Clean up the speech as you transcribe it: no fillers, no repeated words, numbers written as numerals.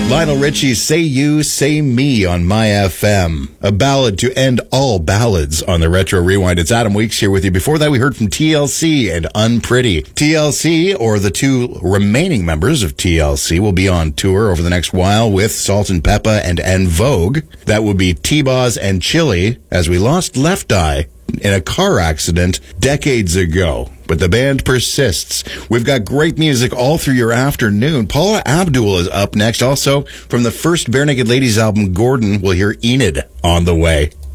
Lionel Richie's Say You, Say Me on My FM. A ballad to end all ballads on the Retro Rewind. It's Adam Weeks here with you. Before that, we heard from TLC and Unpretty. TLC, or the two remaining members of TLC, will be on tour over the next while with Salt and Peppa and En Vogue. That would be T-Boz and Chili, as we lost Left Eye in a car accident decades ago. But the band persists. We've got great music all through your afternoon. Paula Abdul is up next. Also, from the first Bare Naked Ladies album, Gordon, we'll hear Enid on the way.